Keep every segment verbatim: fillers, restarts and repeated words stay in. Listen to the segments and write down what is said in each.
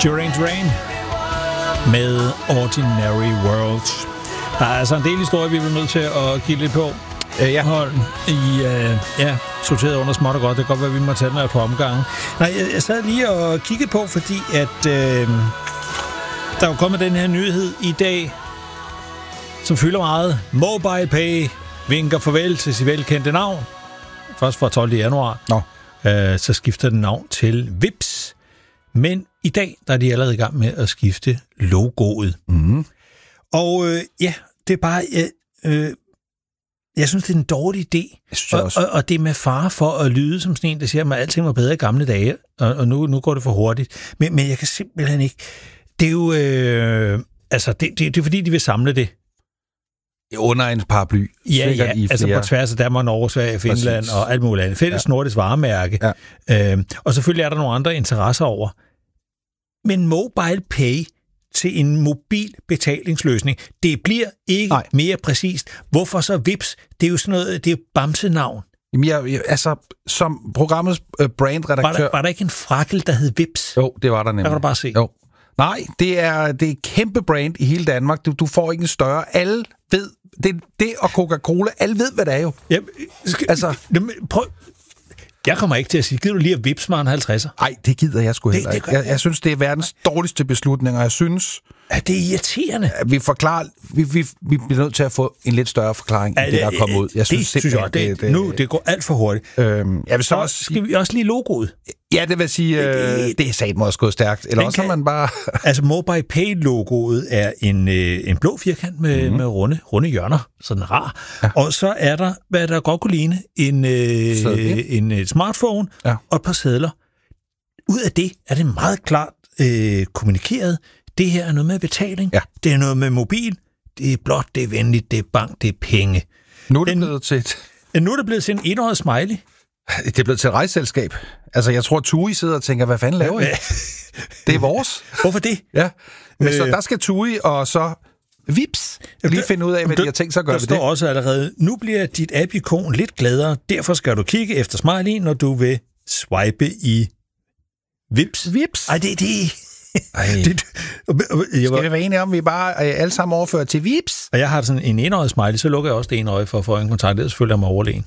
Duran Duran med Ordinary World. Der er altså en del historie, vi er nødt til at kigge lidt på. Øh, ja. Hold i, øh, ja, sorteret under småt og godt. Det kan godt være, at vi må tage den her på omgangen. Nej, jeg, jeg sad lige og kiggede på, fordi at øh, der er jo kommet den her nyhed i dag, som fylder meget. MobilePay vinker farvel til sit velkendte navn. Først fra tolvte januar. Nå. Øh, så skifter den navn til Vipps. Men i dag, der er de allerede i gang med at skifte logoet. Mm. Og øh, ja, det er bare... Øh, øh, jeg synes, det er en dårlig idé. Og, og, og det er med fare for at lyde som sådan en, der siger, at alting var bedre i gamle dage, og, og nu, nu går det for hurtigt. Men, men jeg kan simpelthen ikke... Det er jo... Øh, altså, det, det, det er fordi, de vil samle det. Under en paraply. Ja, ja, i altså på tværs af Danmark, Norge, Sverige, Finland Præcis. Og alt muligt andet. Fælles ja. nordisk varemærke. Ja. Øh, og selvfølgelig er der nogle andre interesser over. Men MobilePay til en mobil betalingsløsning, det bliver ikke Nej. mere præcist. Hvorfor så Vipps? Det er jo sådan noget, det er jo bamsenavn. Jamen, jeg, jeg, altså, som programmets uh, brandredaktør... Var der, var der ikke en frakkel, der hed Vipps? Jo, det var der nemlig. Der kan du bare se. Jo. Nej, det er, det er et kæmpe brand i hele Danmark. Du, du får ikke en større... Alle ved... Det, det og Coca-Cola, alle ved, hvad det er jo. Ja, skal, altså, prøv... Jeg kommer ikke til at sige, gider du lige at vippse mig en halvtredser? Nej, det gider jeg sgu heller ikke. Jeg, jeg synes, det er verdens dårligste beslutning, og jeg synes... Er det irriterende? At vi forklarer... Vi, vi, vi bliver nødt til at få en lidt større forklaring, end det, der er kommet ud. Jeg synes, det synes jeg, det, det, nu, det går alt for hurtigt. Øhm, jeg vil så, så også skal vi også lige logoet. Ja, det vil sige, øh, det, det er satme også gået stærkt. Eller også kan, man bare... altså, MobilePay-logoet er en, øh, en blå firkant med, mm-hmm. med runde, runde hjørner. Sådan rar. Ja. Og så er der, hvad der godt kunne ligne, en, øh, en, en smartphone ja. og et par sedler. Ud af det er det meget klart øh, kommunikeret. Det her er noget med betaling. Ja. Det er noget med mobil. Det er blot, det er venligt, det er bank, det er penge. Nu er det blevet til et... Nu er det blevet til en enårig smiley. Det er blevet til et rejseselskab. Altså, jeg tror, TUI sidder og tænker, hvad fanden laver I? Det er vores. Hvorfor det? Ja. Men øh... så der skal TUI, og så Vipps lige finde ud af, hvad der, de har tænkt sig at gøre ved det. Der står også allerede, nu bliver dit app-ikon lidt gladere, derfor skal du kigge efter smiley, når du vil swipe i Vipps. Vipps? Ej, det er det. det, jeg var... Skal vi være enige om, at vi bare alle sammen overfører til Vipps? Og jeg har sådan en enøjet smiley, så lukker jeg også det ene øje for at få en kontakt. Det er selvfølgelig mig overlegen.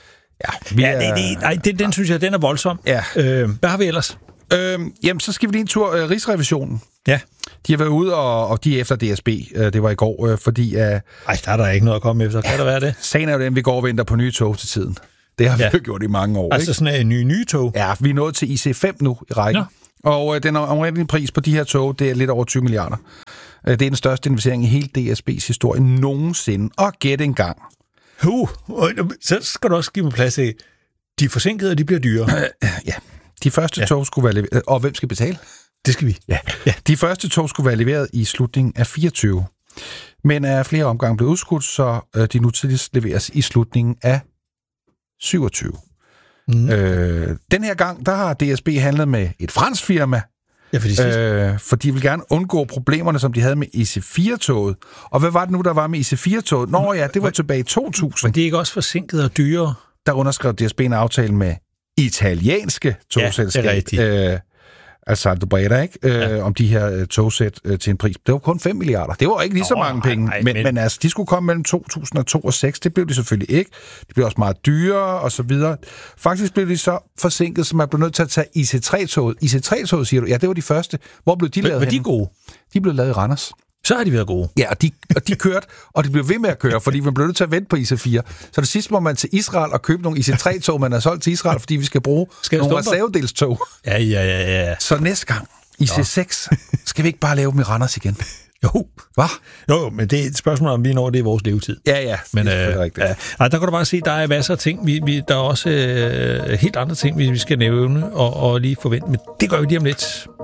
Ja, vi ja er... det, det, nej, det, den synes jeg, den er voldsom. Ja. Øh, hvad har vi ellers? Øhm, jamen, så skal vi lige en tur. Øh, Rigsrevisionen. Ja. De har været ude, og, og de er efter D S B. Øh, det var i går, øh, fordi... Øh, Ej, der er der ikke noget at komme efter. Kan ja, der være det? Sagen er jo den, vi går og venter på nye tog til tiden. Det har vi ja. jo gjort i mange år. Altså ikke? sådan en ny nye tog? Ja, vi er nået til I C fem nu i rækken. Ja. Og øh, den omrindelige pris på de her tog, det er lidt over tyve milliarder. Øh, det er den største investering i hele D S B's historie nogensinde. Og gæt en gang. Uh, så skal du også give mig plads til... De er forsinkede, og de bliver dyre. Øh, ja. De første ja. tog skulle være leveret... Og hvem skal betale? Det skal vi. Ja. ja. De første tog skulle være leveret i slutningen af fireogtyve. Men er flere omgange blevet udskudt, så øh, de nu tidligst leveres i slutningen af syvogtyve. Mm. Øh, den her gang, der har D S B handlet med et fransk firma, ja, for, de øh, for de vil gerne undgå problemerne, som de havde med I C fire-toget. Og hvad var det nu, der var med I C fire-toget? Nå ja, det var tilbage i to tusind. Men det er ikke også forsinket og dyre? Der underskrev D S B en aftale med italienske togselskab. Ja, det er rigtigt. Øh, altså Aldobreda, ikke? Ja. Øh, om de her øh, togsæt øh, til en pris. Det var kun fem milliarder. Det var ikke lige så oh, mange penge. Ej, men, men... men altså, de skulle komme mellem to tusind og to og seks. Det blev de selvfølgelig ikke. De blev også meget dyrere, og så videre. Faktisk blev de så forsinket, så man blev nødt til at tage I C tre-toget. I C tre-toget, siger du? Ja, det var de første. Hvor blev de lavet Var de gode? De blev lavet i Randers. Så har de været gode. Ja, og de, og de kørte, og de blev ved med at køre, fordi man blev nødt til at vente på I C fire. Så det sidste må man til Israel og købe nogle I C tre-tog, man har solgt til Israel, fordi vi skal bruge skal nogle reservedelstog. Ja, ja, ja, ja. Så næste gang, I C seks, skal vi ikke bare lave dem i Randers igen? Jo. Hvad? Jo, men det er et spørgsmål, om vi når det i vores levetid. Ja, ja. Men øh, ja. Nej, der kan du bare se, der er masser af ting. Vi, vi, der er også øh, helt andre ting, vi, vi skal nævne og, og lige forvente. Men det gør vi lige om lidt.